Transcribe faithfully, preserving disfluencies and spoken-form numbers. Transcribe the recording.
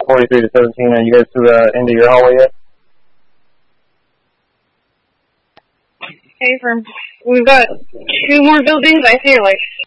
forty-three to seventeen. Are you guys to the end of your hallway yet? Okay, firm. We've got two more buildings. I hear like